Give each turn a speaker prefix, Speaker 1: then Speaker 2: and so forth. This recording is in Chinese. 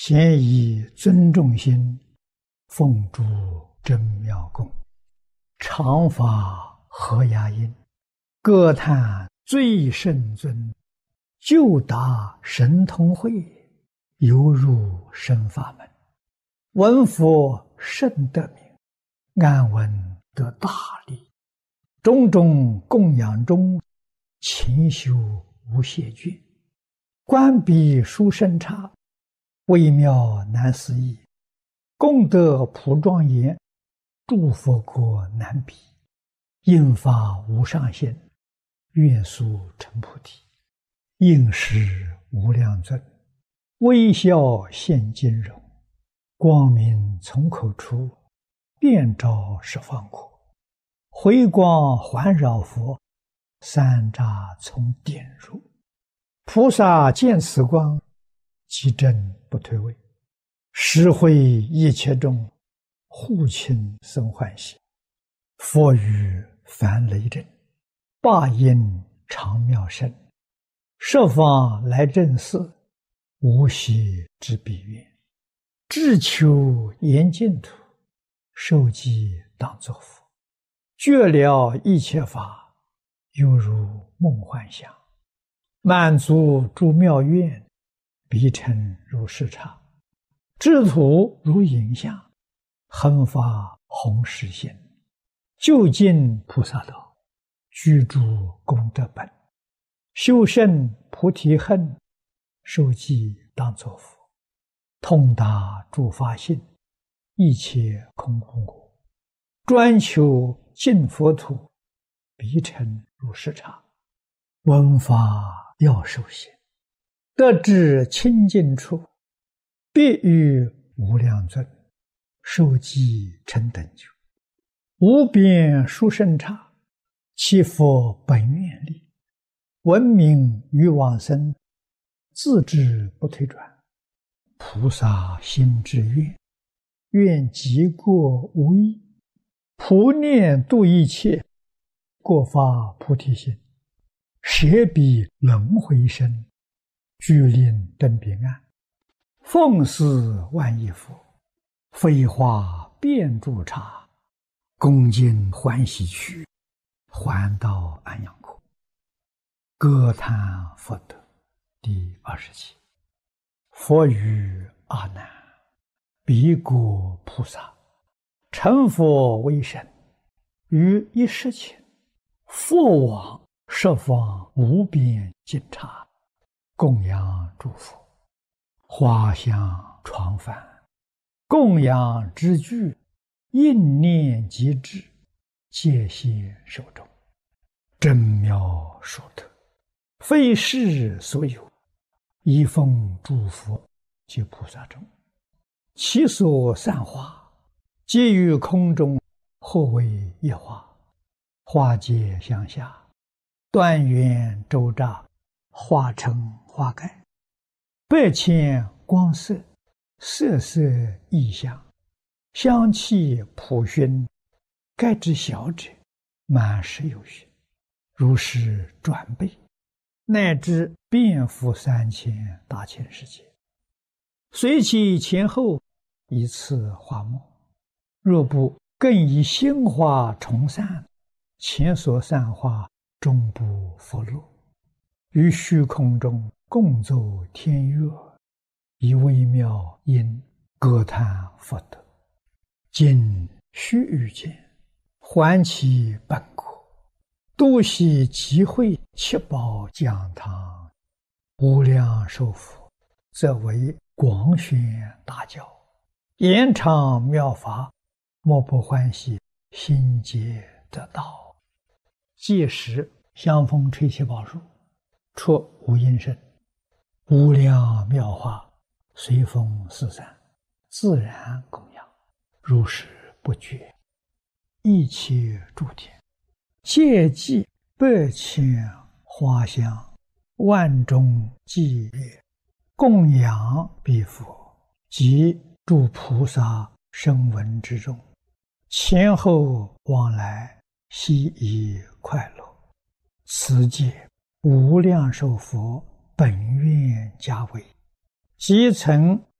Speaker 1: 先以尊重心，奉诸真妙供，常法合雅音，歌叹最圣尊，就达神通会，犹入深法门。闻佛甚得名，安闻得大利。种种供养中，勤修无懈倦。观彼殊胜刹，微妙难思议。功德普庄严，诸佛国难比。应发无上限，愿速成菩提。应时无量尊，微笑现金容。光明从口出，遍照十方国。回光环绕佛，三匝从点入。菩萨见此光，即正不退位。实会一切众，护亲生欢喜。佛语凡雷震，霸音长妙声。设方来正寺，无息之彼愿。志求严净土，受记当作佛。觉了一切法，犹如梦幻想。满足诸妙愿，必成如是刹。智土如影像，恒发弘誓心。究竟菩萨道，居住功德本。修胜菩提恨，受记当作佛。通达诸法性，一切空空果。专求净佛土，必成如是刹。闻法要受行，得至清净处，必与无量尊，受记成等觉。无边殊胜刹，其佛本愿力。闻名于往生，自知不退转。菩萨心之愿，愿极过无异。普念度一切，过发菩提心。舍彼轮回身，具令登彼岸。奉事万亿佛，飞化遍诸刹。恭敬欢喜去，还到安养国。歌叹佛德第27。佛语阿难：彼国菩萨，成佛为身，于一时前，佛往十方无边尽刹，供养诸佛。花香床幡，供养之具，应念即至，戒谢手中。真妙殊特，非世所有。一奉诸佛及菩萨中，其所散花，皆于空中，或为一花。花皆相下，端圆周匝，化成花盖。百千光色，色色异香，香气普熏。盖之小者，满10有余。如是转倍，乃至遍覆3000大千世界。随其前后，以次花末。若不更以新花重散，前所散花终不复落。于虚空中共奏天乐，以微妙音歌叹佛德。今须臾间，还其本国。度悉集会七宝讲堂，无量寿佛，则为广宣大教，延长妙法，莫不欢喜，心皆得道。届时香风吹七宝树，出无音声，无量妙法随风四散，自然供养，如是不绝。一切诸天，戒祭百千花香，万众伎乐，供养彼佛及诸菩萨声闻之中，前后往来，悉以快乐。此界无量寿佛本愿家为，即曾